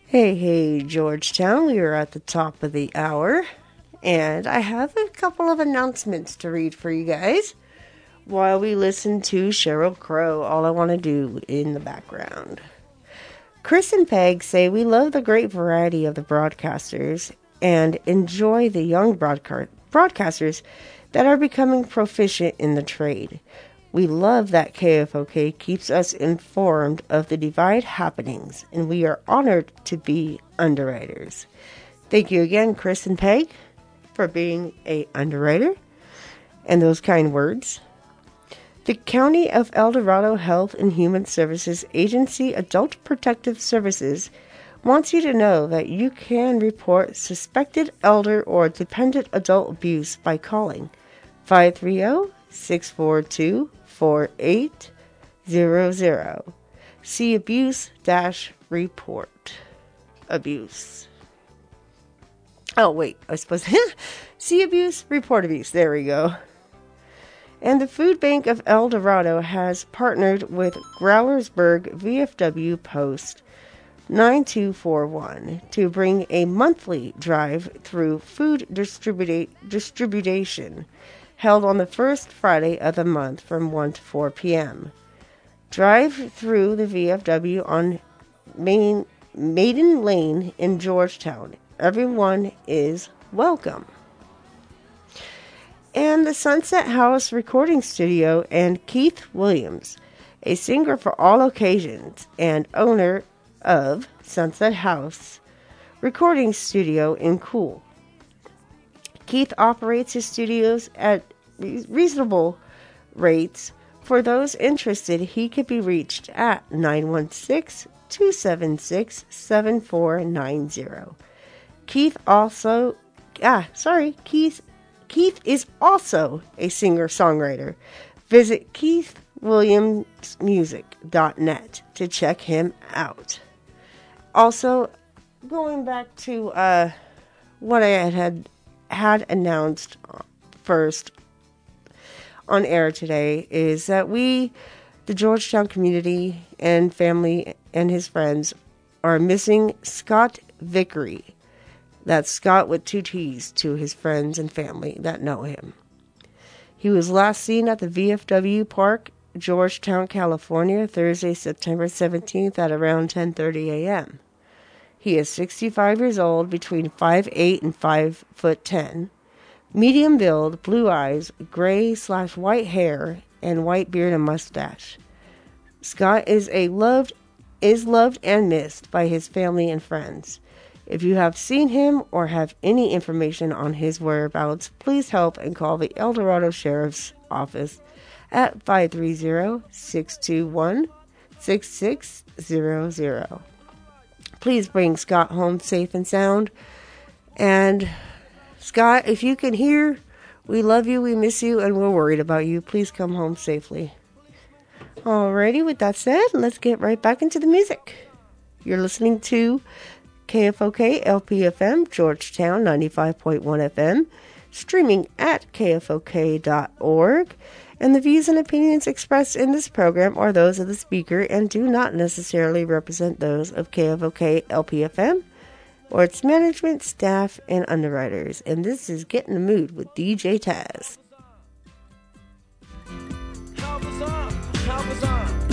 Hey, Georgetown, we are at the top of the hour, and I have a couple of announcements to read for you guys while we listen to Sheryl Crow, All I Want to Do in the background. Chris and Peg say we love the great variety of the broadcasters and enjoy the young broadcasters that are becoming proficient in the trade. We love that KFOK keeps us informed of the Divide happenings, and we are honored to be underwriters. Thank you again, Chris and Peg, for being a underwriter and those kind words. The County of El Dorado Health and Human Services Agency Adult Protective Services wants you to know that you can report suspected elder or dependent adult abuse by calling 530-642-4800. See abuse-report. Abuse. Oh, wait, I suppose. See abuse, report abuse. There we go. And the Food Bank of El Dorado has partnered with Growlersburg VFW Post 9241 to bring a monthly drive-through food distribution held on the first Friday of the month from 1 to 4 p.m. Drive through the VFW on Maiden Lane in Georgetown. Everyone is welcome. And the Sunset House Recording Studio and Keith Williams, a singer for all occasions and owner of Sunset House Recording Studio in Cool. Keith operates his studios at reasonable rates. For those interested, he can be reached at 916-276-7490. Keith is also a singer-songwriter. Visit keithwilliamsmusic.net to check him out. Also, going back to what I had announced first on air today, is that we, the Georgetown community and family and his friends, are missing Scott Vickery. That's Scott with 2 T's to his friends and family that know him. He was last seen at the VFW Park, Georgetown, California, Thursday, September 17th at around 10:30 a.m. He is 65 years old, between 5'8" and 5'10", medium build, blue eyes, gray/white hair, and white beard and mustache. Scott is loved and missed by his family and friends. If you have seen him or have any information on his whereabouts, please help and call the El Dorado Sheriff's Office at 530-621-6600. Please bring Scott home safe and sound. And Scott, if you can hear, we love you, we miss you, and we're worried about you. Please come home safely. Alrighty, with that said, let's get right back into the music. You're listening to KFOK LPFM, Georgetown 95.1 FM, streaming at kfok.org, and the views and opinions expressed in this program are those of the speaker and do not necessarily represent those of KFOK LPFM or its management, staff, and underwriters. And this is Get in the Mood with DJ Taz.